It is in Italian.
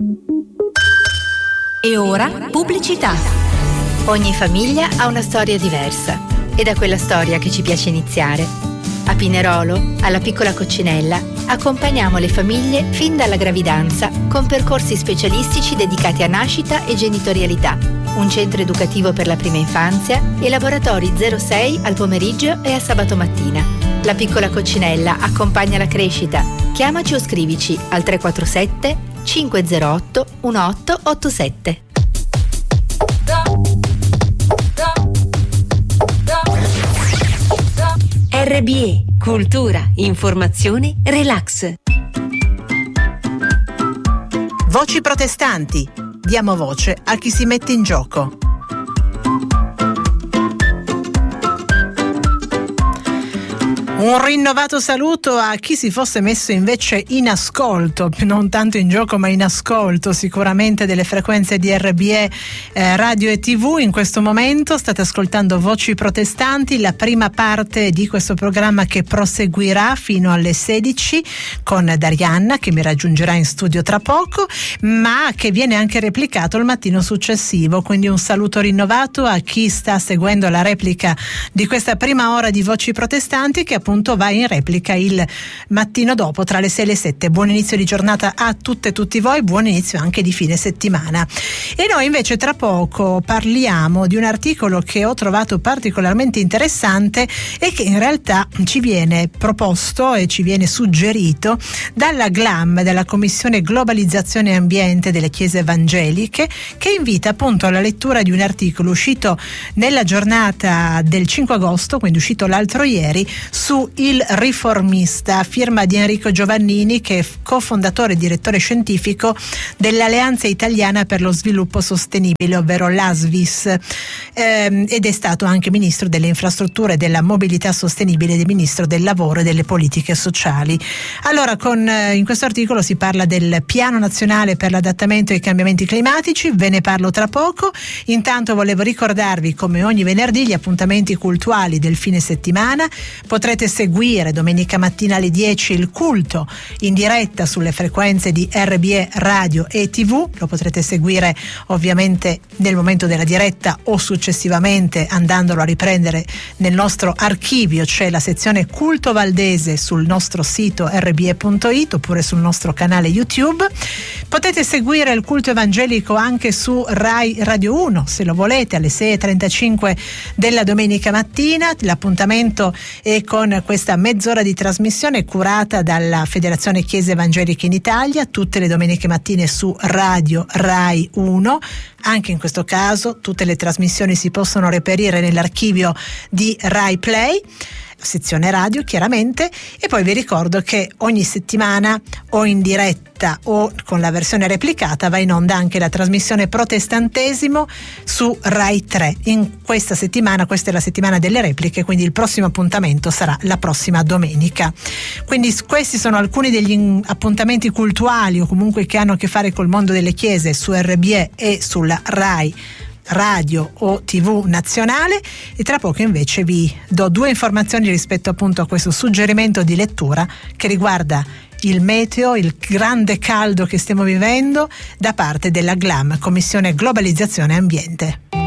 E ora pubblicità. Ogni famiglia ha una storia diversa e da quella storia che ci piace iniziare. A Pinerolo, alla Piccola Coccinella, accompagniamo le famiglie fin dalla gravidanza con percorsi specialistici dedicati a nascita e genitorialità, un centro educativo per la prima infanzia e laboratori 06 al pomeriggio e a sabato mattina. La Piccola Coccinella accompagna la crescita. Chiamaci o scrivici al 347 508 1887. RBE, cultura, informazione, relax. Voci protestanti. Diamo voce a chi si mette in gioco. Un rinnovato saluto a chi si fosse messo invece in ascolto, non tanto in gioco ma in ascolto sicuramente delle frequenze di RBE radio e TV. In questo momento state ascoltando Voci Protestanti, la prima parte di questo programma che proseguirà fino alle 16 con Darianna, che mi raggiungerà in studio tra poco, ma che viene anche replicato il mattino successivo. Quindi un saluto rinnovato a chi sta seguendo la replica di questa prima ora di Voci Protestanti, che appunto va in replica il mattino dopo tra le 6 e le 7. Buon inizio di giornata a tutte e tutti voi, buon inizio anche di fine settimana. E noi invece tra poco parliamo di un articolo che ho trovato particolarmente interessante e che in realtà ci viene proposto e ci viene suggerito dalla GLAM, dalla Commissione Globalizzazione e Ambiente delle Chiese Evangeliche, che invita appunto alla lettura di un articolo uscito nella giornata del 5 agosto, quindi uscito l'altro ieri, su Il Riformista, firma di Enrico Giovannini, che è cofondatore e direttore scientifico dell'Alleanza Italiana per lo Sviluppo Sostenibile, ovvero l'ASVIS, ed è stato anche ministro delle infrastrutture e della mobilità sostenibile ed ministro del lavoro e delle politiche sociali. Allora, in questo articolo si parla del Piano Nazionale per l'adattamento ai cambiamenti climatici, ve ne parlo tra poco. Intanto volevo ricordarvi, come ogni venerdì, gli appuntamenti cultuali del fine settimana. Potrete seguire domenica mattina alle 10 il culto in diretta sulle frequenze di RBE radio e TV. Lo potrete seguire ovviamente nel momento della diretta o successivamente andandolo a riprendere nel nostro archivio. C'è la sezione Culto Valdese sul nostro sito rbe.it oppure sul nostro canale YouTube. Potete seguire il culto evangelico anche su Rai Radio 1 se lo volete, alle 6:35 della domenica mattina. L'appuntamento è con questa mezz'ora di trasmissione curata dalla Federazione Chiese Evangeliche in Italia, tutte le domeniche mattine su Radio Rai 1. Anche in questo caso tutte le trasmissioni si possono reperire nell'archivio di Rai Play, sezione radio chiaramente. E poi vi ricordo che ogni settimana o in diretta o con la versione replicata va in onda anche la trasmissione Protestantesimo su Rai 3. In questa settimana, questa è la settimana delle repliche, quindi il prossimo appuntamento sarà la prossima domenica. Quindi questi sono alcuni degli appuntamenti cultuali o comunque che hanno a che fare col mondo delle chiese su RBE e sulla Rai radio o TV nazionale. E tra poco invece vi do due informazioni rispetto appunto a questo suggerimento di lettura che riguarda il meteo, il grande caldo che stiamo vivendo, da parte della GLAM, Commissione Globalizzazione e Ambiente.